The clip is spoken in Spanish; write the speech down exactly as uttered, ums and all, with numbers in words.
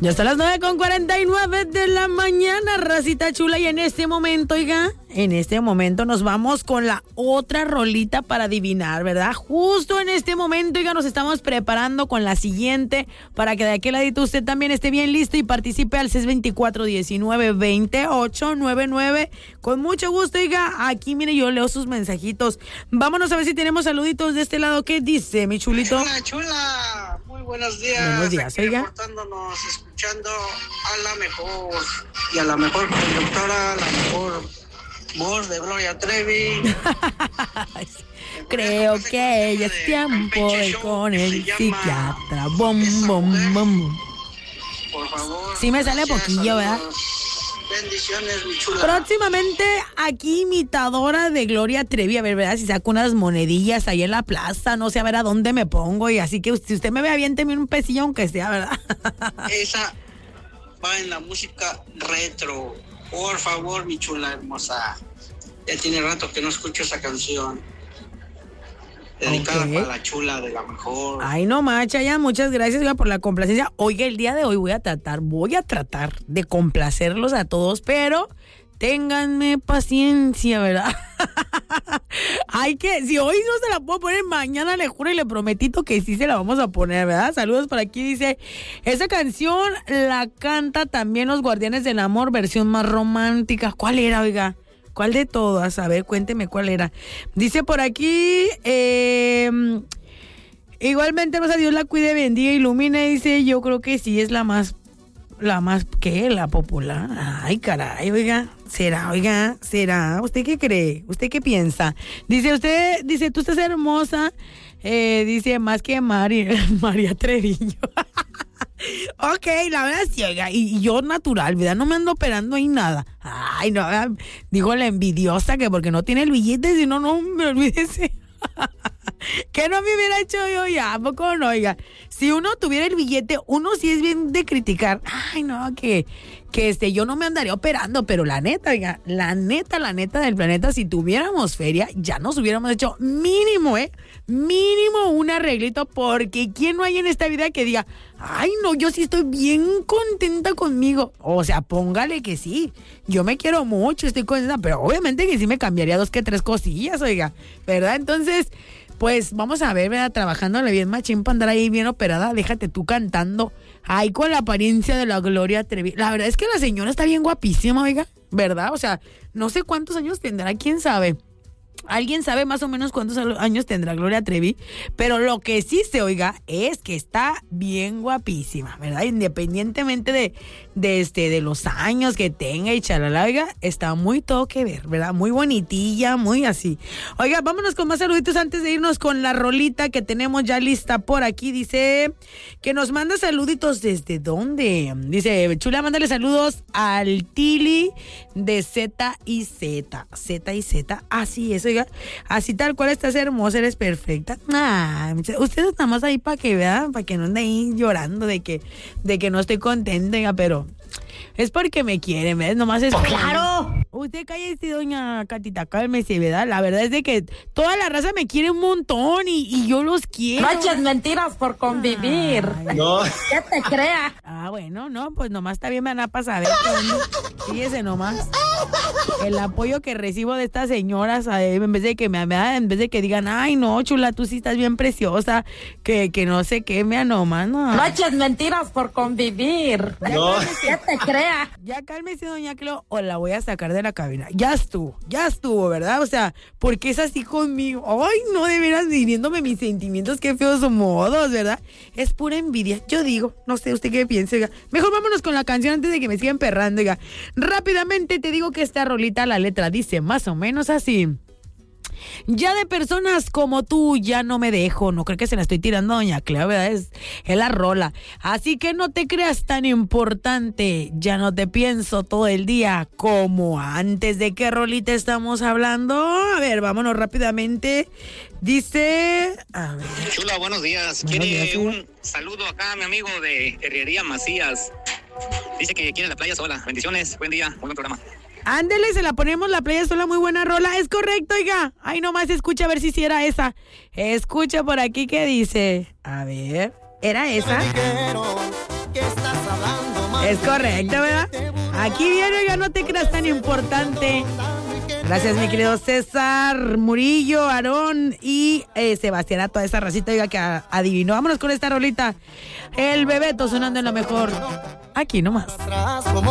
Ya está las nueve con cuarenta y nueve de la mañana, racita chula. Y en este momento, oiga, en este momento nos vamos con la otra rolita para adivinar, ¿verdad? Justo en este momento, oiga, nos estamos preparando con la siguiente para que de aquel ladito usted también esté bien listo y participe al seis dos cuatro, diecinueve, veintiocho noventa y nueve. Con mucho gusto, oiga, aquí mire, yo leo sus mensajitos. Vámonos a ver si tenemos saluditos de este lado. ¿Qué dice, mi chulito? Chula, chula. Muy buenos días. Buenos días, aquí oiga. Reportándonos, escuchando a la mejor y a la mejor conductora, la mejor voz de Gloria Trevi. Creo que ella es tiempo de ir con el psiquiatra. Bom, bom, bom. Por favor. Sí me sale poquillo, ¿verdad? Bendiciones, mi chula. Próximamente aquí imitadora de Gloria Trevi, a ver, ¿verdad? Si saco unas monedillas ahí en la plaza, no sé a ver a dónde me pongo. Y así que si usted me ve, aviénteme un pesillo aunque sea, ¿verdad? Esa va en la música retro. Por favor, mi chula hermosa. Ya tiene rato que no escucho esa canción. Dedicada Okay. para la chula de la mejor. Ay, no, macha, ya, muchas gracias, oiga, por la complacencia. Oiga, el día de hoy voy a tratar, voy a tratar de complacerlos a todos, pero ténganme paciencia, ¿verdad? Hay que, si hoy no se la puedo poner, mañana le juro y le prometito que sí se la vamos a poner, ¿verdad? Saludos por aquí, dice, esa canción la canta también Los Guardianes del Amor, versión más romántica. ¿Cuál era, oiga? ¿Cuál de todas? A ver, cuénteme cuál era. Dice por aquí, eh, igualmente, pues a Dios la cuide, bendiga, ilumine. Dice, yo creo que sí es la más, la más, ¿qué? La popular. Ay, caray, oiga, será, oiga, será. ¿Usted qué cree? ¿Usted qué piensa? Dice, usted, dice, tú estás hermosa. Eh, dice, más que Mari, María Treviño. Ok, la verdad sí, oiga, y, y yo natural, ¿verdad? No me ando operando ahí nada. Ay, no, digo la envidiosa que porque no tiene el billete, si no, no me olvídese. Que no me hubiera hecho yo ya, ¿a poco no, oiga? Si uno tuviera el billete, uno sí es bien de criticar. Ay, no, que, que este, yo no me andaría operando, pero la neta, oiga, la neta, la neta del planeta, si tuviéramos feria, ya nos hubiéramos hecho mínimo, ¿eh? Mínimo un arreglito, porque ¿quién no hay en esta vida que diga, ay, no, yo sí estoy bien contenta conmigo? O sea, póngale que sí, yo me quiero mucho, estoy contenta, pero obviamente que sí me cambiaría dos que tres cosillas, oiga, ¿verdad? Entonces, pues vamos a ver, ¿verdad? Trabajándole bien machín para andar ahí bien operada, déjate tú cantando, ahí con la apariencia de la Gloria Trevi. La verdad es que la señora está bien guapísima, oiga, ¿verdad? O sea, no sé cuántos años tendrá, quién sabe. Alguien sabe más o menos cuántos años tendrá Gloria Trevi, pero lo que sí se oiga es que está bien guapísima, ¿verdad? Independientemente de, de este, de los años que tenga y chalala, oiga, está muy todo que ver, ¿verdad? Muy bonitilla, muy así. Oiga, vámonos con más saluditos antes de irnos con la rolita que tenemos ya lista por aquí. Dice que nos manda saluditos desde dónde. Dice, chula, mándale saludos al Tili de Z y Z. Z y Z, así es, oiga, así tal cual estás hermosa, eres perfecta. Ah, ustedes nada más ahí para que vean, para que no ande ahí llorando de que, de que no estoy contenta, oiga, pero es porque me quieren, ¿ves? Nomás es... ¡Oh, claro! Usted cállese, doña Catita, cálmese, ¿verdad? La verdad es de que toda la raza me quiere un montón y, y yo los quiero. No eches mentiras por convivir. Ay, No. ¿Qué te crea? Ah, bueno, no, pues nomás está bien, me van a pasar. Fíjese nomás. El apoyo que recibo de estas señoras, en vez de que me en vez de que digan, ay, no, chula, tú sí estás bien preciosa, que, que no sé qué, me nomás, no. No eches mentiras por convivir. No. ¿Qué te crea? Ya cálmese, doña Cleo, o la voy a sacar de la cabina. Ya estuvo, ya estuvo, ¿verdad? O sea, ¿por qué es así conmigo? Ay, no, de veras, hiriéndome mis sentimientos, qué feos modos, ¿verdad? Es pura envidia, yo digo, no sé, ¿usted qué piensa? Oiga, mejor vámonos con la canción antes de que me sigan perrando, oiga. Rápidamente te digo que esta rolita, la letra dice más o menos así. Ya de personas como tú ya no me dejo. No creo que se la estoy tirando a doña Cleo, ¿verdad? Es, es la rola. Así que no te creas tan importante. Ya no te pienso todo el día como antes. ¿De qué rolita estamos hablando? A ver, vámonos rápidamente. Dice... A ver. Chula, buenos días. Buenos Quiere días, un saludo acá, mi amigo de Herrería Macías. Dice que quiere la playa sola. Bendiciones, buen día, muy buen programa. Ándele, se la ponemos, la playa sola, muy buena rola. Es correcto, oiga. Ay, nomás escucha a ver si sí era esa. Escucha por aquí que dice. A ver, ¿era esa? Me dijeron que estás hablando Es correcto, ¿verdad? Aquí viene, oiga, no te creas tan importante. Gracias, mi querido César Murillo, Aarón y eh, Sebastián, a toda esa racita, oiga, que a, adivinó. Vámonos con esta rolita. El Bebeto sonando en lo mejor. Aquí nomás.